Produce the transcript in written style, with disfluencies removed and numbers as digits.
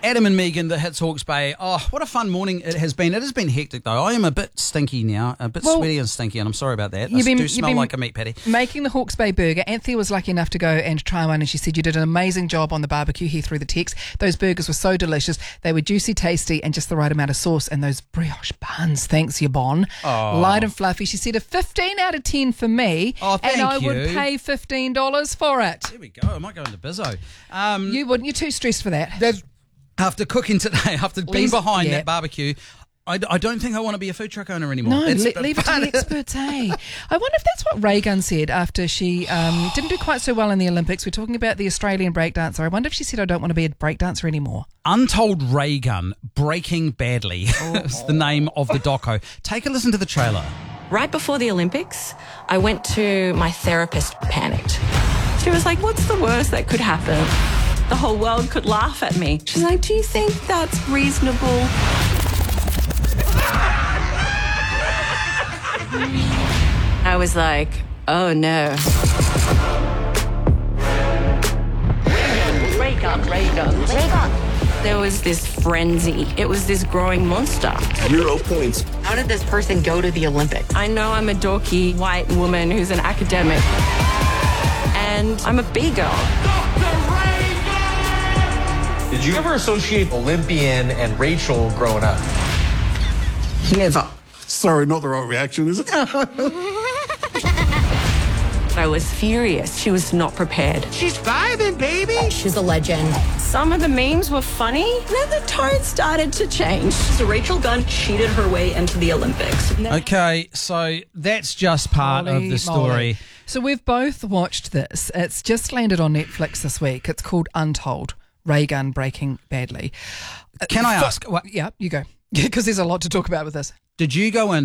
Adam and Megan, the Hits Hawke's Bay. Oh, what a fun morning it has been. It has been hectic, though. I am a bit stinky now, a bit sweaty and stinky, and I'm sorry about that. I do smell like a meat patty. Making the Hawke's Bay burger. Anthea was lucky enough to go and try one, and she said you did an amazing job on the barbecue here through the text. Those burgers were so delicious. They were juicy, tasty, and just the right amount of sauce. And those brioche buns, thanks, Yvonne. Oh. Light and fluffy. She said a 15 out of 10 for me, Oh, thank and I you. would pay $15 for it. There we go. I might go into Bizzo. You wouldn't. You're too stressed for that. After cooking today, after being behind that barbecue, I don't think I want to be a food truck owner anymore. No, leave it to the experts, eh? I wonder if that's what Ray Gunn said after she didn't do quite so well in the Olympics. We're talking about the Australian breakdancer. I wonder if she said, I don't want to be a breakdancer anymore. Untold Ray Gun, Breaking Badly is the name of the doco. Take a listen to the trailer. Right before the Olympics, I went to my therapist, panicked. She was like, what's the worst that could happen? The whole world could laugh at me. She's like, do you think that's reasonable? I was like, oh no. Ray gun. There was this frenzy. It was this growing monster. 0 points. How did this person go to the Olympics? I know I'm a dorky white woman who's an academic. And I'm a B-girl. Did you ever associate Olympian and Rachel growing up? Never. Sorry, not the right reaction, is it? I was furious. She was not prepared. She's vibing, baby. She's a legend. Some of the memes were funny. Then the tone started to change. So Rachel Gunn cheated her way into the Olympics. Okay, so that's just part of the story. Moly. So we've both watched this. It's just landed on Netflix this week. It's called Untold. Ray Gunn Breaking Badly. Can I ask? Yeah, you go. Because there's a lot to talk about with this. Did you go in